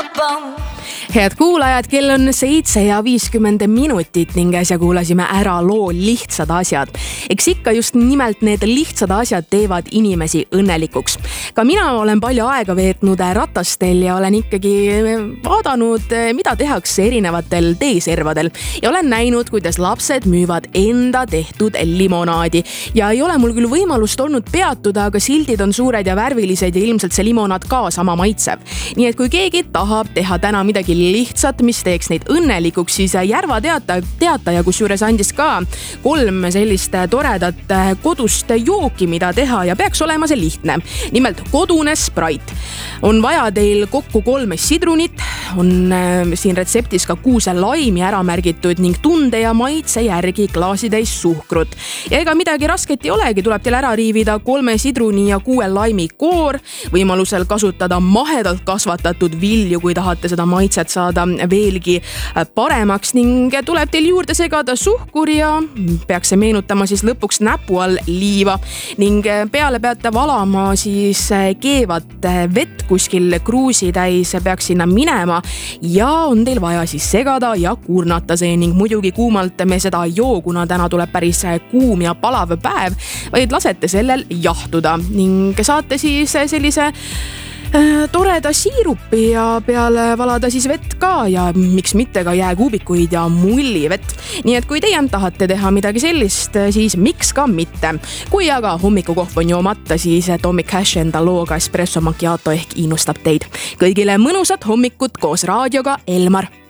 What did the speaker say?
Head kuulajad, kell on 7:50 ning äsja kuulasime ära loo Lihtsad asjad. Eks ikka just nimelt need lihtsad asjad teevad inimesi õnnelikuks. Ka mina olen palju aega veetnud ratastel ja olen ikkagi vaadanud, mida tehakse erinevatel teeservadel. Ja olen näinud, kuidas lapsed müüvad enda tehtud limonaadi. Ja ei ole mul küll võimalust olnud peatuda, aga sildid on suured ja värvilised ja ilmselt see limonaad ka sama maitsev. Nii et kui keegi tahab teha täna midagi lihtsat, mis teeks neid õnnelikuks, siis Järva teataja kusjuures andis ka 3 sellist toredat kodust jooki, mida teha ja peaks olema see lihtne. Nimelt kodune Sprite. On vaja teil kokku 3 sidrunit, on siin retseptis ka 6 laimi ära märgitud ning tunde ja maitse järgi klaasitäis suhkrut. Ja ega midagi rasket ei olegi, tuleb teil ära riivida 3 sidruni ja 6 laimi koor, võimalusel kasutada mahedalt kasvatatud vilju, kui tahate seda maitset saada veelgi paremaks ning tuleb teil juurde segada suhkur ja peaks see meenutama siis lõpuks näpu all liiva ning peale peate valama siis keevat vett kuskil kruusitäis peaks sinna minema ja on teil vaja siis segada ja kurnata see ning muidugi kuumalt me seda ei joo, kuna täna tuleb päris kuum ja palav päev, vaid lasete sellel jahtuda ning saate siis sellise toreda siirupi ja peale valada siis vett ka ja miks mitte ka jääkuubikuid ja mullivett. Nii et kui teie tahate teha midagi sellist, siis miks ka mitte. Kui aga hommikukohv on joomata, siis Tommy Cash enda looga Espresso Macchiato ehk innustab teid. Kõigile mõnusat hommikut koos raadioga Elmar.